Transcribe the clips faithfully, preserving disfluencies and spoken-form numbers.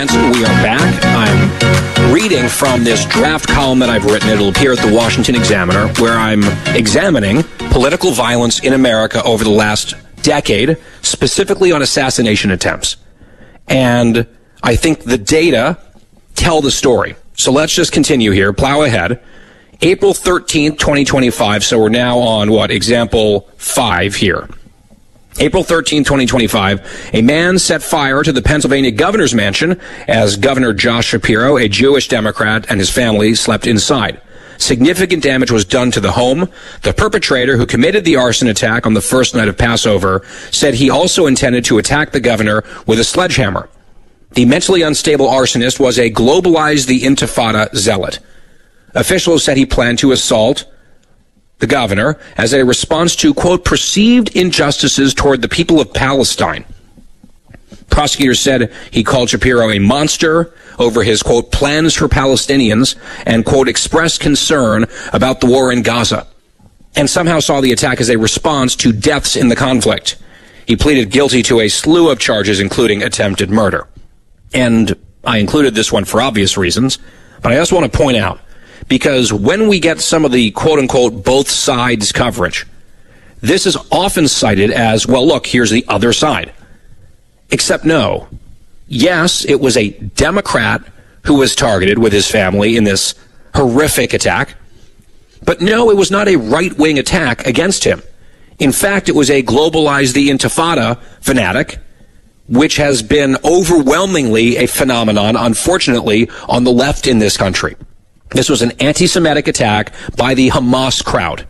We are back. I'm reading from this draft column that I've written. It'll appear at the Washington Examiner, where I'm examining political violence in America over the last decade, specifically on assassination attempts. And I think the data tell the story. So let's just continue here. Plow ahead. April thirteenth, twenty twenty-five. So we're now on, what, example five here. April thirteenth, twenty twenty-five, a man set fire to the Pennsylvania governor's mansion as Governor Josh Shapiro, a Jewish Democrat, and his family slept inside. Significant damage was done to the home. The perpetrator, who committed the arson attack on the first night of Passover, said he also intended to attack the governor with a sledgehammer. The mentally unstable arsonist was a globalized the Intifada zealot. Officials said he planned to assault the governor as a response to, quote, perceived injustices toward the people of Palestine. Prosecutors said he called Shapiro a monster over his, quote, plans for Palestinians and, quote, expressed concern about the war in Gaza, and somehow saw the attack as a response to deaths in the conflict. He pleaded guilty to a slew of charges, including attempted murder. And I included this one for obvious reasons, but I also want to point out, because when we get some of the quote-unquote both sides coverage, this is often cited as, well, look, here's the other side. Except no. Yes, it was a Democrat who was targeted with his family in this horrific attack. But no, it was not a right-wing attack against him. In fact, it was a globalized the Intifada fanatic, which has been overwhelmingly a phenomenon, unfortunately, on the left in this country. This was an anti-Semitic attack by the Hamas crowd.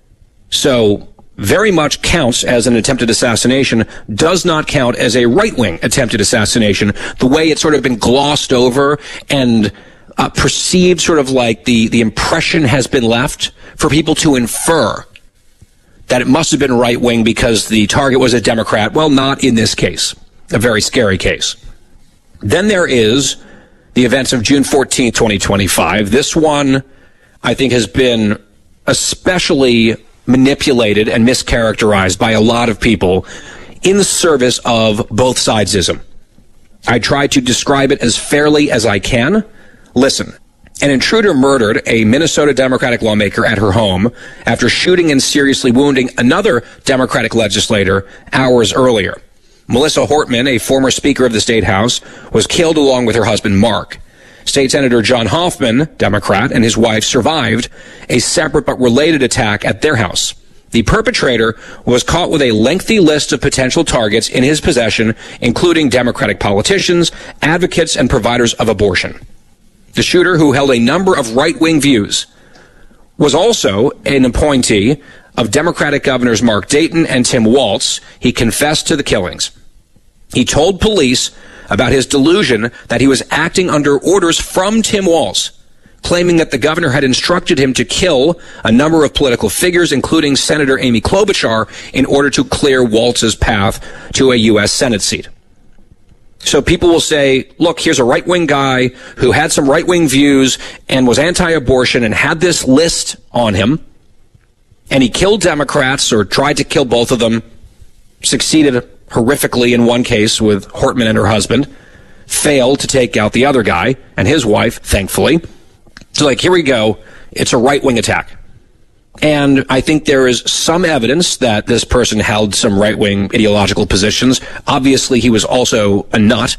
So very much counts as an attempted assassination, does not count as a right-wing attempted assassination, the way it's sort of been glossed over and uh, perceived, sort of like the, the impression has been left for people to infer that it must have been right-wing because the target was a Democrat. Well, not in this case. A very scary case. Then there is the events of June fourteenth, twenty twenty-five. This one, I think, has been especially manipulated and mischaracterized by a lot of people in the service of both sidesism. I try to describe it as fairly as I can. Listen, an intruder murdered a Minnesota Democratic lawmaker at her home after shooting and seriously wounding another Democratic legislator hours earlier. Melissa Hortman, a former Speaker of the State House, was killed along with her husband, Mark. State Senator John Hoffman, Democrat, and his wife survived a separate but related attack at their house. The perpetrator was caught with a lengthy list of potential targets in his possession, including Democratic politicians, advocates, and providers of abortion. The shooter, who held a number of right-wing views, was also an appointee of Democratic Governors Mark Dayton and Tim Walz. He confessed to the killings. He told police about his delusion that he was acting under orders from Tim Walz, claiming that the governor had instructed him to kill a number of political figures, including Senator Amy Klobuchar, in order to clear Walz's path to a U S Senate seat. So people will say, look, here's a right-wing guy who had some right-wing views and was anti-abortion and had this list on him, and he killed Democrats or tried to kill both of them, succeeded horrifically in one case with Hortman and her husband, failed to take out the other guy and his wife, thankfully. So, like, here we go. It's a right-wing attack. And I think there is some evidence that this person held some right-wing ideological positions. Obviously, he was also a nut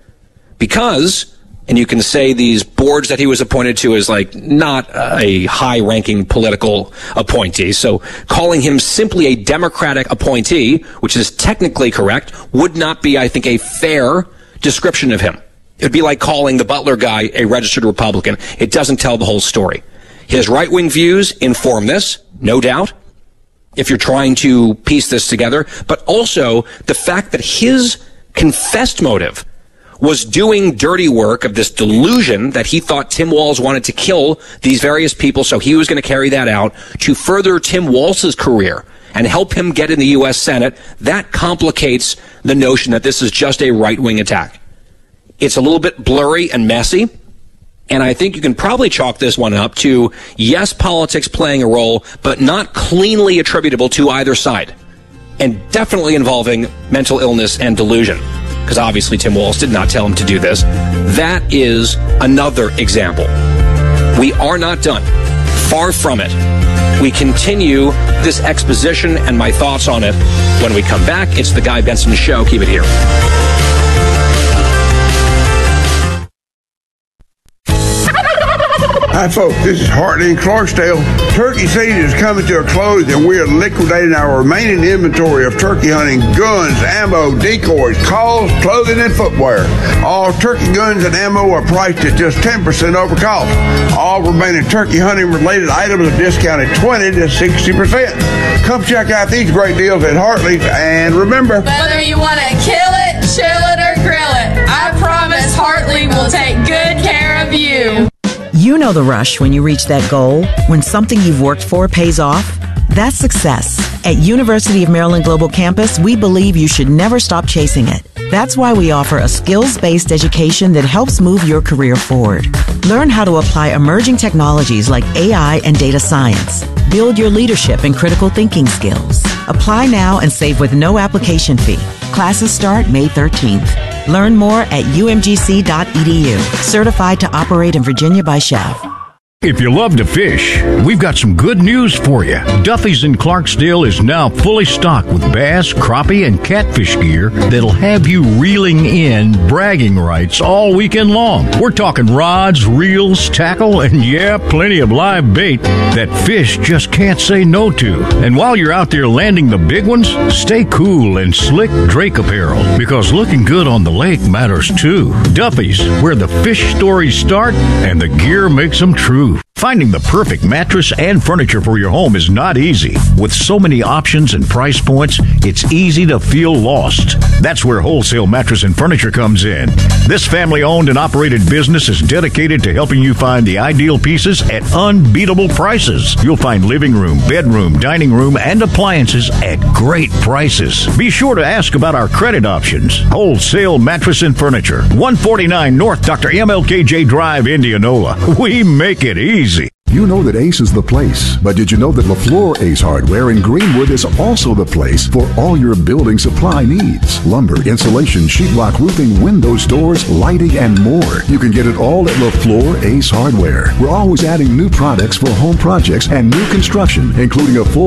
because, and you can say these boards that he was appointed to is like not a high-ranking political appointee. So calling him simply a Democratic appointee, which is technically correct, would not be, I think, a fair description of him. It would be like calling the Butler guy a registered Republican. It doesn't tell the whole story. His right-wing views inform this, no doubt, if you're trying to piece this together, but also the fact that his confessed motive was doing dirty work of this delusion that he thought Tim Walz wanted to kill these various people, so he was going to carry that out to further Tim Walz's career and help him get in the U S Senate. That complicates the notion that this is just a right-wing attack. It's a little bit blurry and messy, and I think you can probably chalk this one up to, yes, politics playing a role, but not cleanly attributable to either side, and definitely involving mental illness and delusion. because obviously Tim Walz did not tell him to do this. That is another example. We are not done. Far from it. We continue this exposition and my thoughts on it when we come back. It's the Guy Benson Show. Keep it here. Hi, folks. This is Hartley in Clarksdale. Turkey season is coming to a close, and we are liquidating our remaining inventory of turkey hunting guns, ammo, decoys, calls, clothing, and footwear. All turkey guns and ammo are priced at just ten percent over cost. All remaining turkey hunting-related items are discounted twenty to sixty percent. Come check out these great deals at Hartley's, and remember, whether you want to kill it, chill it, or grill it, I promise Hartley will take good care of you. You know the rush when you reach that goal, when something you've worked for pays off. That's success. At University of Maryland Global Campus, we believe you should never stop chasing it. That's why we offer a skills-based education that helps move your career forward. Learn how to apply emerging technologies like A I and data science. Build your leadership and critical thinking skills. Apply now and save with no application fee. Classes start May thirteenth. Learn more at u m g c dot e d u. Certified to operate in Virginia by Chev. If you love to fish, we've got some good news for you. Duffy's in Clarksdale is now fully stocked with bass, crappie, and catfish gear that'll have you reeling in bragging rights all weekend long. We're talking rods, reels, tackle, and yeah, plenty of live bait that fish just can't say no to. And while you're out there landing the big ones, stay cool in slick Drake apparel, because looking good on the lake matters too. Duffy's, where the fish stories start and the gear makes them true. Finding the perfect mattress and furniture for your home is not easy. With so many options and price points, it's easy to feel lost. That's where Wholesale Mattress and Furniture comes in. This family-owned and operated business is dedicated to helping you find the ideal pieces at unbeatable prices. You'll find living room, bedroom, dining room, and appliances at great prices. Be sure to ask about our credit options. Wholesale Mattress and Furniture, one forty-nine North Doctor M L K J Drive, Indianola. We make it easy. You know that Ace is the place, but did you know that LaFleur Ace Hardware in Greenwood is also the place for all your building supply needs? Lumber, insulation, sheetrock, roofing, windows, doors, lighting, and more. You can get it all at LaFleur Ace Hardware. We're always adding new products for home projects and new construction, including a full